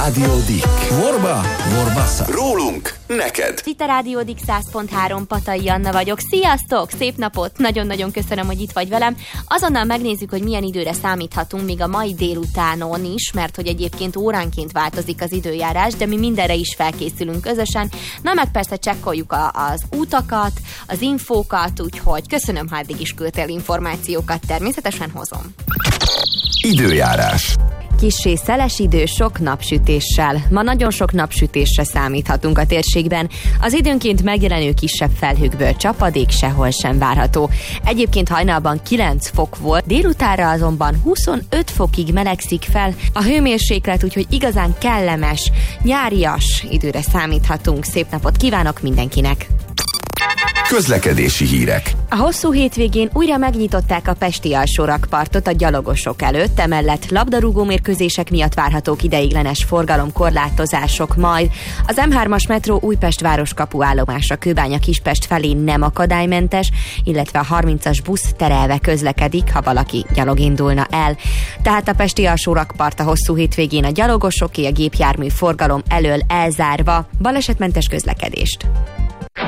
Rádió Dick. Vorba, Vorbassa. Rólunk, neked. Itt a Rádió Dick 100.3, Patai Anna vagyok. Sziasztok! Szép napot! Nagyon-nagyon köszönöm, hogy itt vagy velem. Azonnal megnézzük, hogy milyen időre számíthatunk még a mai délutánon is, mert hogy egyébként óránként változik az időjárás, de mi mindenre is felkészülünk közösen. Na meg persze csekkoljuk az útakat, az infókat, úgyhogy köszönöm, ha eddig is küldtél információkat, természetesen hozom. Időjárás. Kissé szeles idő, sok napsütéssel. Ma nagyon sok napsütésre számíthatunk a térségben. Az időnként megjelenő kisebb felhőkből csapadék sehol sem várható. Egyébként hajnalban 9 fok volt, délutánra azonban 25 fokig melegszik fel a hőmérséklet, úgyhogy igazán kellemes, nyárias időre számíthatunk. Szép napot kívánok mindenkinek! Közlekedési hírek. A hosszú hétvégén újra megnyitották a pesti alsórakpartot a gyalogosok előtt, emellett labdarúgó mérkőzések miatt várhatók ideiglenes forgalomkorlátozások majd. Az M3-as metró Újpest városkapu állomása Kőbánya-Kispest felé nem akadálymentes, illetve a 30-as busz terelve közlekedik, ha valaki gyalog indulna el. Tehát a pesti alsórakpart a hosszú hétvégén a gyalogosoké, a gépjármű forgalom elől elzárva. Balesetmentes közlekedést.